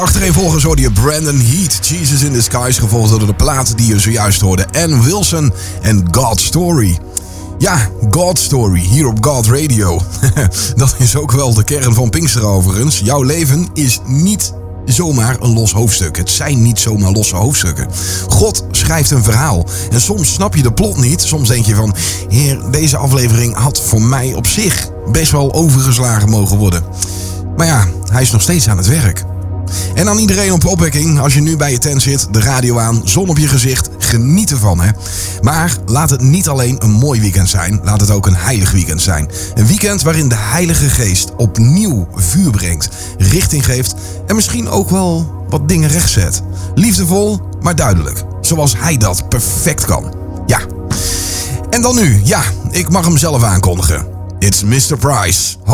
Achtereenvolgens hoorde je Brandon Heat, Jesus in Disguise, gevolgd door de plaat die je zojuist hoorde. Ann Wilson en God Story. Ja, God Story, hier op God Radio. Dat is ook wel de kern van Pinkster overigens. Jouw leven is niet zomaar een los hoofdstuk. Het zijn niet zomaar losse hoofdstukken. God schrijft een verhaal. En soms snap je de plot niet. Soms denk je van, heer, deze aflevering had voor mij op zich best wel overgeslagen mogen worden. Maar ja, hij is nog steeds aan het werk. En aan iedereen op opwekking, als je nu bij je tent zit, de radio aan, zon op je gezicht, geniet ervan hè. Maar laat het niet alleen een mooi weekend zijn, laat het ook een heilig weekend zijn. Een weekend waarin de Heilige Geest opnieuw vuur brengt, richting geeft en misschien ook wel wat dingen rechtzet. Liefdevol, maar duidelijk, zoals hij dat perfect kan. Ja. En dan nu, ja, ik mag hem zelf aankondigen. It's Mr. Price.